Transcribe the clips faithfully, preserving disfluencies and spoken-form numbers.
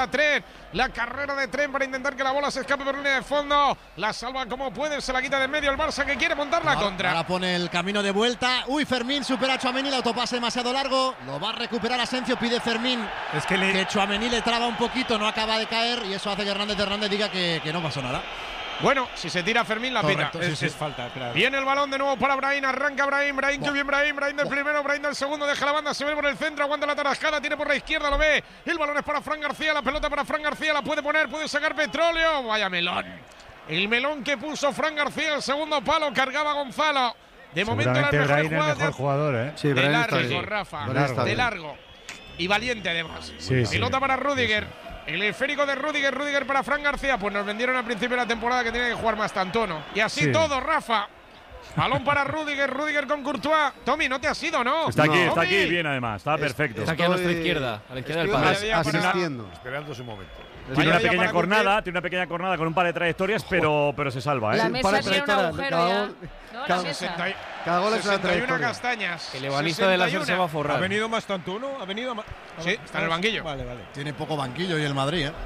Tren, la carrera de Tren para intentar que la bola se escape por línea de fondo. La salva como puede, se la quita de medio el Barça que quiere montar la ahora, contra. Ahora pone el camino de vuelta. Uy, Fermín supera a Tchouaméni, el autopase demasiado largo. Lo va a recuperar Asencio, pide Fermín. Es que, le... que Tchouaméni le traba un poquito, no acaba de caer y eso hace que Hernández Hernández diga que, que no pasó nada. Bueno, si se tira Fermín la Correcto, pita. sí, es, sí. es falta, claro. Viene el balón de nuevo para Brahim, arranca Brahim, Brahim, que bien Brahim, Brahim del primero, Brahim del segundo, deja la banda, se ve por el centro, aguanta la tarascada, tiene por la izquierda, lo ve. El balón es para Fran García, la pelota para Fran García, la puede poner, puede sacar Petróleo. Vaya melón. El melón que puso Fran García, el segundo palo, cargaba Gonzalo. De momento la mejor Brahim jugada el mejor jugador, ¿eh? Sí, de Brahim está largo, bien. Rafa, Brahim está de bien. largo. Y valiente además. Sí, sí. Pelota para Rüdiger. El esférico de Rüdiger, Rüdiger para Fran García. Pues nos vendieron al principio de la temporada que tenía que jugar más tantono. Y así Sí. todo, Rafa. Balón para Rüdiger, Rüdiger con Courtois. Tommy, no te has ido, ¿no? Está aquí, No. está aquí Tommy. bien además, está perfecto. Está aquí a nuestra izquierda, a la izquierda del Estoy palo. Vaya, vaya, asistiendo. Esperando su momento. Tiene Vaya una día pequeña para cornada, cumplir. tiene una pequeña cornada con un par de trayectorias, pero, pero se salva, La ¿eh? mesa para tiene un trayectoria, agujero cada ya. gol- No, la cada- mesa. sesenta y- Cada gol es una sesenta y una trayectoria. castañas. El ebanista de la sesenta y se va a una. ¿Ha forrar. venido más tanto uno? ¿Ha venido más? Sí, está en el banquillo. Vale, vale. Tiene poco banquillo y el Madrid, ¿eh?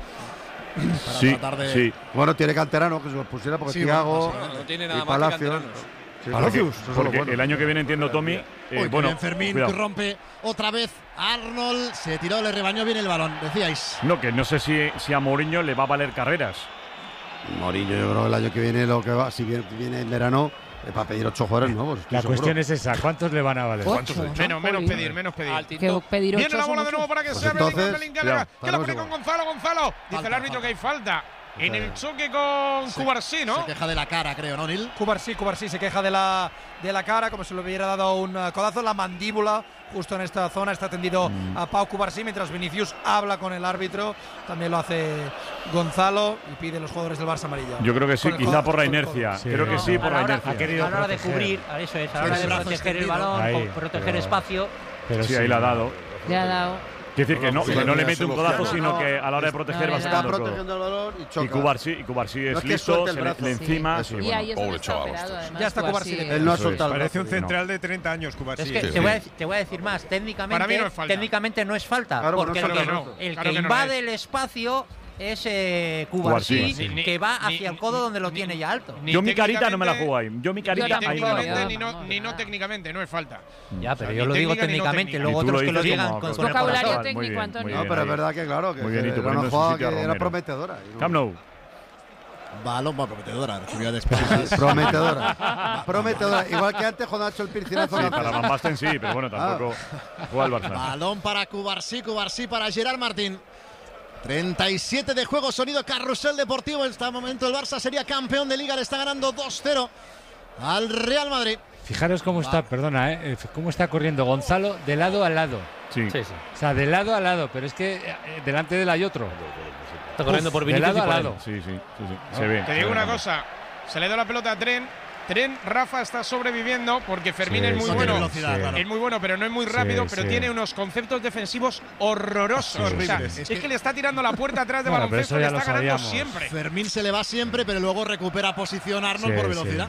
Para Sí, tratar de… sí. Bueno, tiene canterano que se los pusiera porque Sí, Thiago bueno, No tiene y nada más que Palacios. canteranos. Sí, Porque, Palacios, eso es lo porque bueno. el año que viene, entiendo, Tommy, eh, Uy, qué bueno, bien Fermín, cuidado. que rompe otra vez. Arnold se tiró, le rebañó bien el balón, decíais. No, que no sé si, si a Mourinho le va a valer carreras. Mourinho, yo creo que el año que viene lo que va, si viene, viene en verano, es para pedir ocho jugadores nuevos. estoy La seguro. cuestión es esa, ¿cuántos le van a valer? Ocho, ¿no? Menos, menos Jolín. pedir, menos pedir. Que pedir ocho Viene la son bola de muchos. nuevo para que Pues sea Bellingham, entonces, Bellingham, cuidado, que la pone estaremos con Gonzalo, Gonzalo. Dice Falta, el árbitro falta. que hay falta. En el choque con Cubarsí, ¿no? Se queja de la cara, creo, ¿no, Nil? Cubarsí, Cubarsí se queja de la, de la cara, como si le hubiera dado un uh, codazo en la mandíbula, justo en esta zona. Está tendido Mm. a Pau Cubarsí, mientras Vinicius habla con el árbitro. También lo hace Gonzalo y pide a los jugadores del Barça amarilla. Yo creo que sí, Con el quizá codo, por la con el inercia. codo. Sí. Creo que No, sí, por a la la hora- inercia. Ha querido A la hora de proteger. cubrir, a eso es, a la Sí, hora el de brazo proteger el extendido. balón, Ahí, con proteger pero- espacio. Pero Sí, ahí la ha dado. Le ha dado. Quiere decir que no, que no le mete un codazo, sino que a la hora de proteger No, va le da. Está sacando el codo. protegiendo el balón y choca. Y Cubarsí, y Cubarsí No es es que listo, suelte el se le, brazo. le encima. Sí. Sí, Y bueno. ahí es donde está operado, además. Ya está Cubarsí. Cubarsí. Él no ha Eso soltado el Parece un brazo, central de treinta años, Cubarsí. Es que Sí, te, sí. voy a, dec- te voy a decir más, técnicamente, Para mí no es falta. técnicamente no es falta, Claro, porque no el es que, falta, no. el Claro que que no invade es. el espacio es eh, Cubarsí, Cubarsí. Ni- que va ni- hacia el ni- codo donde lo ni- tiene ya alto. ni Yo mi carita no me la técnicamente- juego ahí. Yo mi carita Ni tampoco, ahí no la técnicamente juego. ni no, No, ni no nada. técnicamente, no es falta. Ya, pero O sea, yo ni lo digo técnica ni no técnicamente, técnica. luego Y tú lo otros que lo dices digan como- con, como con el Vocabulario corazón. Muy técnico, bien, Antonio. muy No, bien pero ahí. es verdad que claro, que Muy bien, y tú era una poniendo en su jugada sitio que a era Romero. prometedora. y no- Camp Nou. Balón va prometedora, recibió despedidas. Prometedora. Prometedora. Igual que antes cuando ha hecho el piscinazo. Sí, para Van Basten sí, pero bueno, tampoco juega el Barça. Balón para Cubarsí, Cubarsí para Gerard Martín. treinta y siete de juego, sonido carrusel deportivo. En este momento el Barça sería campeón de Liga, le está ganando dos cero al Real Madrid. Fijaros cómo está, perdona, ¿eh? Eh, cómo está corriendo Gonzalo de lado a lado. Sí. Sí, sí. O sea, de lado a lado, pero es que eh, delante de él hay otro. Está corriendo por de Vinicius lado y a por él. lado. Sí, sí, sí, sí. Se ve. Te se digo ve una también. cosa. Se le da la pelota a Tren. Tren, Rafa está sobreviviendo porque Fermín Sí, es muy No sí, tiene bueno. velocidad, sí. claro. Es muy bueno, pero no es muy rápido, Sí, pero sí. tiene unos conceptos defensivos horrorosos. O sea, Horribles. es, que, le está tirando la puerta atrás de Bueno, pero baloncesto, eso le ya está lo ganando sabíamos. siempre. Fermín se le va siempre, pero luego recupera posición Arnold Sí, por sí. velocidad.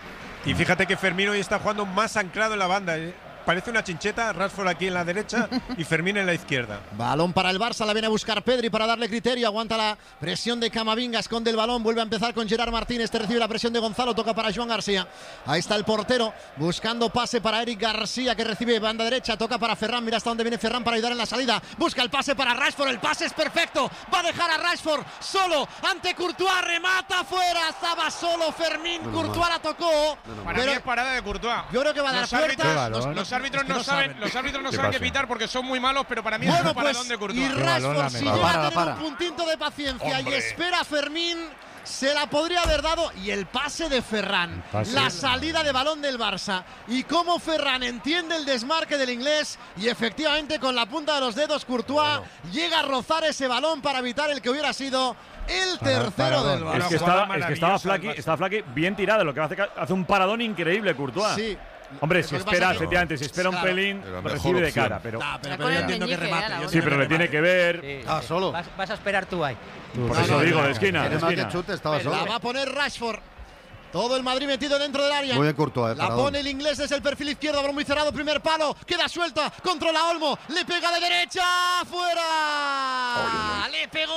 Y fíjate que Fermín hoy está jugando más anclado en la banda. ¿eh? Parece una chincheta, Rashford aquí en la derecha y Fermín en la izquierda. Balón para el Barça, la viene a buscar Pedri para darle criterio, aguanta la presión de Camavinga, esconde el balón, vuelve a empezar con Gerard Martín, este recibe la presión de Gonzalo, toca para Joan García, ahí está el portero, buscando pase para Eric García que recibe banda derecha, toca para Ferran, mira hasta dónde viene Ferran para ayudar en la salida, busca el pase para Rashford, el pase es perfecto, va a dejar a Rashford solo ante Courtois, remata fuera, estaba solo Fermín, Menos Courtois mal. la tocó, Para pero mí es parada de Courtois. yo creo que va a dar Los puertas. árbitros, balón. los, los árbitros Es que no no saben, saben. los árbitros no ¿Qué saben qué pasa? pitar porque son muy malos, pero para mí es Bueno, un paradón pues, de y Courtois. balón Rashford, si lamentable. llega a Para, tener para. un puntito de paciencia Hombre. y espera a Fermín, se la podría haber dado. Y el pase de Ferran, El pase. la salida de balón del Barça. Y cómo Ferran entiende el desmarque del inglés. Y efectivamente, con la punta de los dedos, Courtois llega a rozar ese balón para evitar el que hubiera sido el Para- tercero paradón. del Es Barça. que, jugada estaba, es que estaba maravillosa Flaky, del Barça. estaba Flaky bien tirado, lo que hace, hace un paradón increíble Courtois. Sí. Hombre, Lo si que pasa espera, es que- efectivamente, si espera un Claro. pelín, Era mejor recibe de opción. cara, pero Ah, pero, Ya pero con yo el entiendo que meñique, remate. ya la yo bola. sí, pero le entiendo tiene que que ver. Sí. Ah, solo. Vas, vas a esperar tú ahí. Por No, eso no, digo, no, de no. esquina, de Tiene más que esquina. chute, estaba remate. La solo. va a poner Rashford. Todo el Madrid metido dentro del área. Muy bien, Courtois, eh, La paradón. pone el inglés desde el perfil izquierdo, balón muy cerrado, primer palo, queda suelta, controla Olmo, le pega de derecha, fuera. Le pegó